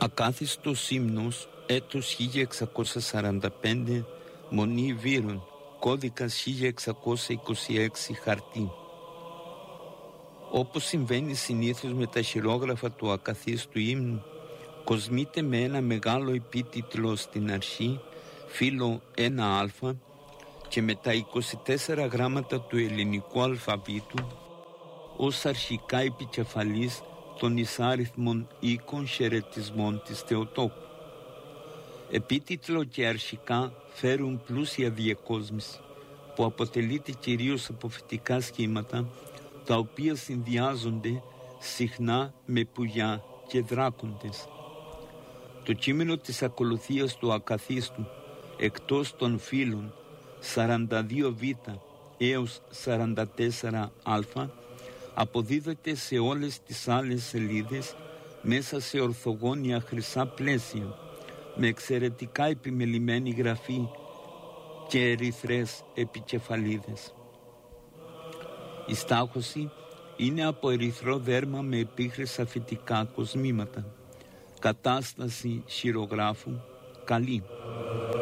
Ακάθιστος ύμνος, έτος 1645, Μονή Βύρων, κώδικας 1626, χαρτί. Όπως συμβαίνει συνήθως με τα χειρόγραφα του ακαθίστου ύμνου, κοσμείται με ένα μεγάλο επίτιτλο στην αρχή, φύλλο 1α, και με τα 24 γράμματα του ελληνικού αλφαβήτου ως αρχικά επικεφαλής των εισάριθμων οίκων χαιρετισμών της Θεοτόκου. Επίτιτλο και αρχικά φέρουν πλούσια διακόσμηση που αποτελείται κυρίως από φυτικά σχήματα, τα οποία συνδυάζονται συχνά με πουλιά και δράκοντες. Το κείμενο της ακολουθίας του ακαθίστου, εκτός των φύλων 42β έως 44α, αποδίδεται σε όλες τις άλλες σελίδες μέσα σε ορθογώνια χρυσά πλαίσια, με εξαιρετικά επιμελημένη γραφή και ερυθρές επικεφαλίδες. Η στάχωση είναι από ερυθρό δέρμα με επίχρησα φυτικά κοσμήματα. Κατάσταση χειρογράφου καλή.